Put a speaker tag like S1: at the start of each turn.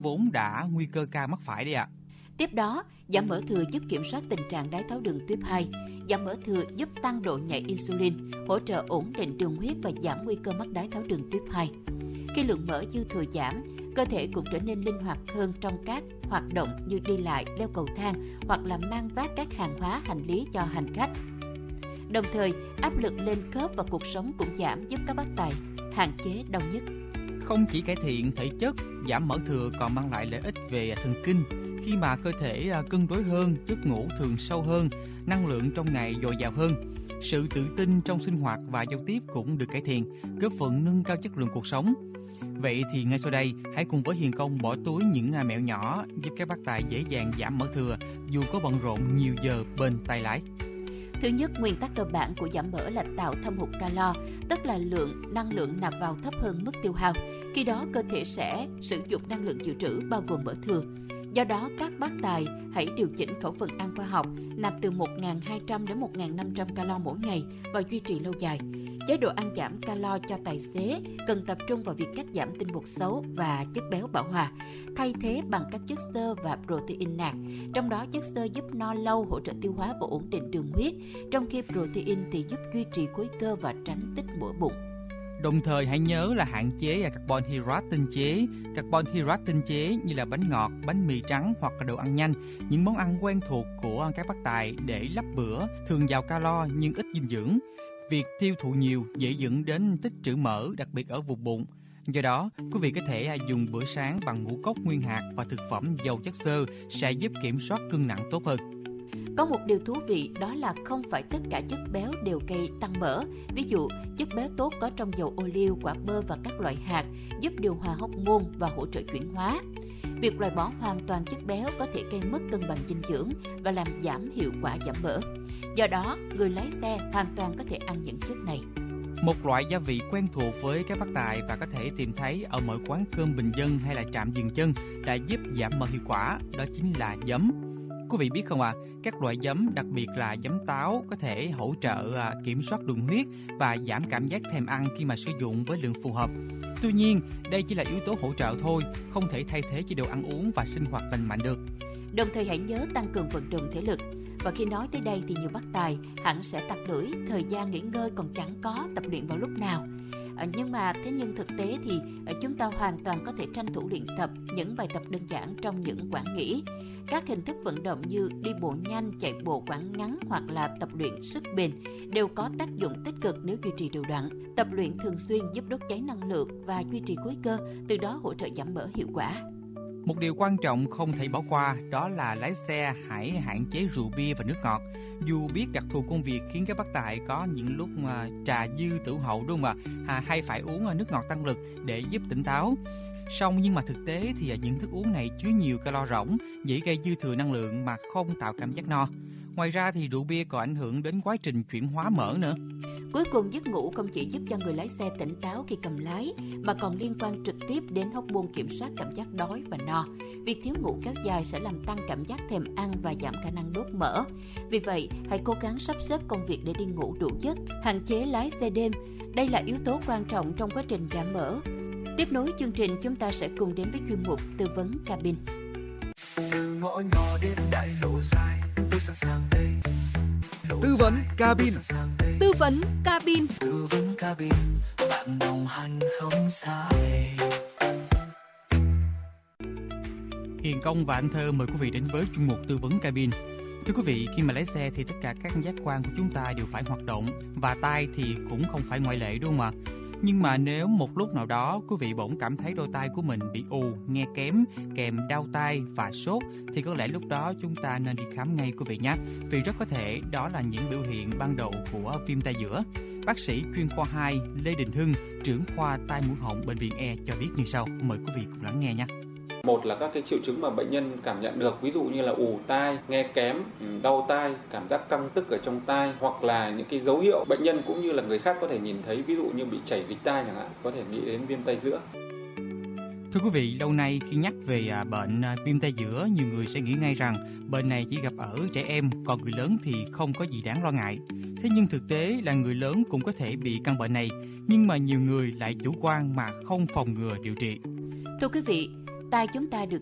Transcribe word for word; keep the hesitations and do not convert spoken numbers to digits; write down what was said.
S1: vốn đã nguy cơ cao mắc phải đây ạ. À.
S2: Tiếp đó, giảm mỡ thừa giúp kiểm soát tình trạng đái tháo đường tuyếp hai. Giảm mỡ thừa giúp tăng độ nhạy insulin, hỗ trợ ổn định đường huyết và giảm nguy cơ mắc đái tháo đường tuyếp hai. Khi lượng mỡ dư thừa giảm, cơ thể cũng trở nên linh hoạt hơn trong các hoạt động như đi lại, leo cầu thang hoặc là mang vác các hàng hóa hành lý cho hành khách. Đồng thời, áp lực lên khớp và cuộc sống cũng giảm, giúp các bác tài hạn chế đau nhức.
S1: Không chỉ cải thiện thể chất, giảm mỡ thừa còn mang lại lợi ích về thần kinh khi mà cơ thể cân đối hơn, giấc ngủ thường sâu hơn, năng lượng trong ngày dồi dào hơn. Sự tự tin trong sinh hoạt và giao tiếp cũng được cải thiện, góp phần nâng cao chất lượng cuộc sống. Vậy thì ngay sau đây, hãy cùng với Hiền Công bỏ túi những mẹo nhỏ giúp các bác tài dễ dàng giảm mỡ thừa dù có bận rộn nhiều giờ bên tay lái.
S2: Thứ nhất, nguyên tắc cơ bản của giảm mỡ là tạo thâm hụt calo, tức là lượng năng lượng nạp vào thấp hơn mức tiêu hao. Khi đó, cơ thể sẽ sử dụng năng lượng dự trữ bao gồm mỡ thừa. Do đó, các bác tài hãy điều chỉnh khẩu phần ăn khoa học, nạp từ một nghìn hai trăm đến một nghìn năm trăm calo mỗi ngày và duy trì lâu dài. Chế độ ăn giảm calo cho tài xế cần tập trung vào việc cắt giảm tinh bột xấu và chất béo bão hòa, thay thế bằng các chất xơ và protein nạc. Trong đó, chất xơ giúp no lâu, hỗ trợ tiêu hóa và ổn định đường huyết, trong khi protein thì giúp duy trì khối cơ và tránh tích mỡ bụng.
S1: Đồng thời hãy nhớ là hạn chế carbon hydrate tinh chế. Carbon hydrate tinh chế như là bánh ngọt, bánh mì trắng hoặc là đồ ăn nhanh, những món ăn quen thuộc của các bác tài để lắp bữa, thường giàu calo nhưng ít dinh dưỡng. Việc tiêu thụ nhiều dễ dẫn đến tích trữ mỡ, đặc biệt ở vùng bụng. Do đó, quý vị có thể dùng bữa sáng bằng ngũ cốc nguyên hạt và thực phẩm giàu chất xơ sẽ giúp kiểm soát cân nặng tốt hơn.
S2: Có một điều thú vị đó là không phải tất cả chất béo đều gây tăng mỡ. Ví dụ, chất béo tốt có trong dầu ô liu, quả bơ và các loại hạt giúp điều hòa hormone và hỗ trợ chuyển hóa. Việc loại bỏ hoàn toàn chất béo có thể gây mất cân bằng dinh dưỡng và làm giảm hiệu quả giảm mỡ. Do đó, người lái xe hoàn toàn có thể ăn những chất này.
S1: Một loại gia vị quen thuộc với các bác tài và có thể tìm thấy ở mọi quán cơm bình dân hay là trạm dừng chân đã giúp giảm mỡ hiệu quả, đó chính là giấm. Quý vị biết không ạ, à, các loại giấm, đặc biệt là giấm táo, có thể hỗ trợ à, kiểm soát đường huyết và giảm cảm giác thèm ăn khi mà sử dụng với lượng phù hợp. Tuy nhiên, đây chỉ là yếu tố hỗ trợ thôi, không thể thay thế chế độ ăn uống và sinh hoạt lành mạnh được.
S2: Đồng thời hãy nhớ tăng cường vận động thể lực. Và khi nói tới đây thì nhiều bác tài hẳn sẽ tặc lưỡi, thời gian nghỉ ngơi còn chẳng có, tập luyện vào lúc nào. À, nhưng mà thế nhưng thực tế thì à, chúng ta hoàn toàn có thể tranh thủ luyện tập những bài tập đơn giản trong những quãng nghỉ. Các hình thức vận động như đi bộ nhanh, chạy bộ quãng ngắn hoặc là tập luyện sức bền đều có tác dụng tích cực nếu duy trì đều đặn. Tập luyện thường xuyên giúp đốt cháy năng lượng và duy trì khối cơ, từ đó hỗ trợ giảm mỡ hiệu quả.
S1: Một điều quan trọng không thể bỏ qua đó là lái xe hãy hạn chế rượu bia và nước ngọt. Dù biết đặc thù công việc khiến các bác tài có những lúc mà trà dư tử hậu đúng không ạ, à, hay phải uống nước ngọt tăng lực để giúp tỉnh táo. Song nhưng mà thực tế thì những thức uống này chứa nhiều calo rỗng, dễ gây dư thừa năng lượng mà không tạo cảm giác no. Ngoài ra thì rượu bia còn ảnh hưởng đến quá trình chuyển hóa mỡ nữa.
S2: Cuối cùng, giấc ngủ không chỉ giúp cho người lái xe tỉnh táo khi cầm lái, mà còn liên quan trực tiếp đến hormone kiểm soát cảm giác đói và no. Việc thiếu ngủ kéo dài sẽ làm tăng cảm giác thèm ăn và giảm khả năng đốt mỡ. Vì vậy, hãy cố gắng sắp xếp công việc để đi ngủ đủ giấc, hạn chế lái xe đêm. Đây là yếu tố quan trọng trong quá trình giảm mỡ. Tiếp nối chương trình, chúng ta sẽ cùng đến với chuyên mục tư vấn cabin.
S3: Từ ngõ nhỏ đến đại lộ dài, tôi sẵn sàng đây.
S4: Tư vấn cabin.
S5: Tư vấn cabin.
S3: Tư vấn cabin, bạn đồng hành không xa.
S1: Hiền Công và anh Thơ mời quý vị đến với chuyên mục tư vấn cabin. Thưa quý vị, khi mà lái xe thì tất cả các giác quan của chúng ta đều phải hoạt động và tai thì cũng không phải ngoại lệ đúng không ạ? Nhưng mà nếu một lúc nào đó quý vị bỗng cảm thấy đôi tai của mình bị ù, nghe kém, kèm đau tai và sốt thì có lẽ lúc đó chúng ta nên đi khám ngay quý vị nhé. Vì rất có thể đó là những biểu hiện ban đầu của viêm tai giữa. Bác sĩ chuyên khoa hai Lê Đình Hưng, trưởng khoa tai mũi họng bệnh viện E cho biết như sau. Mời quý vị cùng lắng nghe nhé.
S6: Một là các cái triệu chứng mà bệnh nhân cảm nhận được, ví dụ như là ù tai, nghe kém, đau tai, cảm giác căng tức ở trong tai, hoặc là những cái dấu hiệu bệnh nhân cũng như là người khác có thể nhìn thấy, ví dụ như bị chảy dịch tai chẳng hạn, có thể nghĩ đến viêm tai giữa.
S1: Thưa quý vị, lâu nay khi nhắc về à, bệnh à, viêm tai giữa, nhiều người sẽ nghĩ ngay rằng bệnh này chỉ gặp ở trẻ em, còn người lớn thì không có gì đáng lo ngại. Thế nhưng thực tế là người lớn cũng có thể bị căn bệnh này, nhưng mà nhiều người lại chủ quan mà không phòng ngừa điều trị.
S2: Thưa quý vị, tai chúng ta được